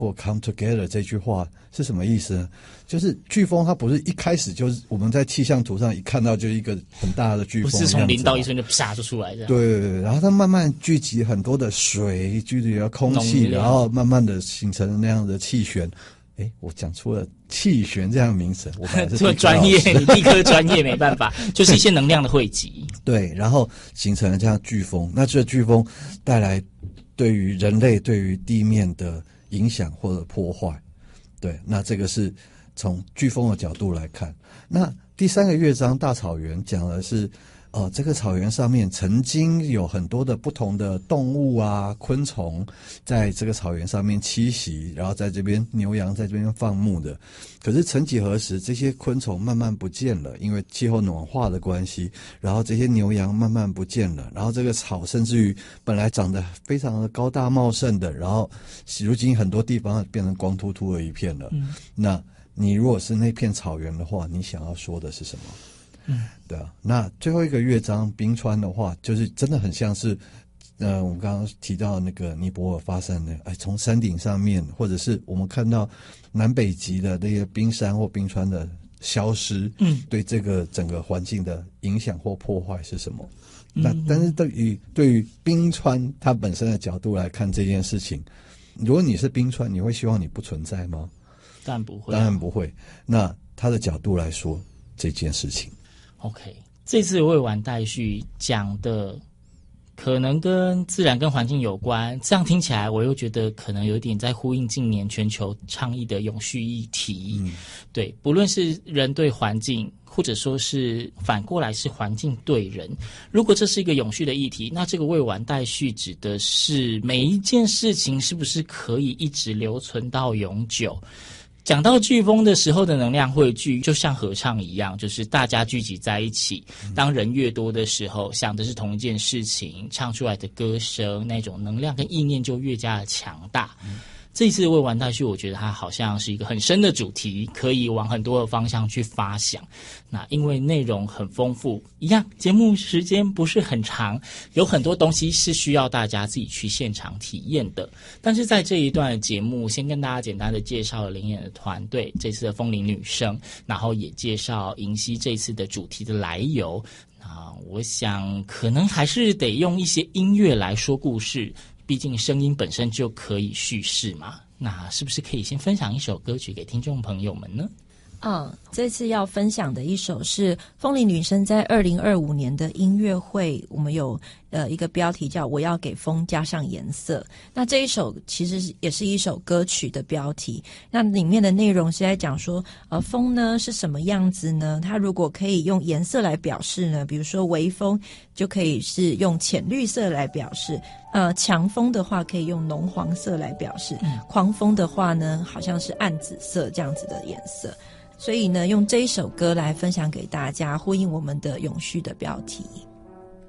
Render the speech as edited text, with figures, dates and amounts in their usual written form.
或 come together 这句话是什么意思呢？就是飓风它不是一开始就是我们在气象图上一看到就一个很大的飓风， 不是从0到1瞬就啪就出来这样。 对对对，然后它慢慢聚集很多的水，聚集了空气，然后慢慢的形成那样的气旋。我讲出了气旋这样的名词，我本来是这么专业，你立刻专业没办法，就是一些能量的汇集。 对，然后形成了这样飓风。那这飓风带来对于人类、对于地面的影响或者破坏。对，那这个是从飓风的角度来看。那第3个乐章大草原讲的是这个草原上面曾经有很多的不同的动物啊、昆虫在这个草原上面栖息，然后在这边牛羊在这边放牧的。可是曾几何时，这些昆虫慢慢不见了，因为气候暖化的关系，然后这些牛羊慢慢不见了，然后这个草甚至于本来长得非常的高大茂盛的，然后如今很多地方变成光秃秃的一片了。那你如果是那片草原的话，你想要说的是什么？对啊，那最后一个乐章冰川的话，就是真的很像是，我们刚刚提到那个尼泊尔发生的，从山顶上面，或者是我们看到南北极的那个冰山或冰川的消失，对这个整个环境的影响或破坏是什么？那但是对于冰川它本身的角度来看这件事情，如果你是冰川，你会希望你不存在吗？ 当然不会， 当然不会。那他的角度来说这件事情。 OK， 这次未完待续讲的可能跟自然跟环境有关，这样听起来我又觉得可能有点在呼应近年全球倡议的永续议题。对，不论是人对环境，或者说是反过来是环境对人，如果这是一个永续的议题，那这个未完待续指的是每一件事情是不是可以一直留存到永久。讲到飓风的时候的能量汇聚，就像合唱一样，就是大家聚集在一起，当人越多的时候，想的是同一件事情，唱出来的歌声那种能量跟意念就越加的强大。这一次的未完待续，我觉得它好像是一个很深的主题，可以往很多的方向去发想。那因为内容很丰富，一样节目时间不是很长，有很多东西是需要大家自己去现场体验的。但是在这一段的节目，先跟大家简单的介绍了灵演的团队，这次的风铃女声，然后也介绍银溪这次的主题的来由。我想可能还是得用一些音乐来说故事，毕竟声音本身就可以叙事嘛。那是不是可以先分享一首歌曲给听众朋友们呢？ 这次要分享的一首是风铃女声在2025年的音乐会，我们有一个标题叫我要给风加上颜色。那这一首其实也是一首歌曲的标题，那里面的内容是在讲说风呢是什么样子呢？它如果可以用颜色来表示呢，比如说微风就可以是用浅绿色来表示，强风的话可以用浓黄色来表示，狂风的话呢好像是暗紫色这样子的颜色。所以呢，用这一首歌来分享给大家，呼应我们的永续的标题。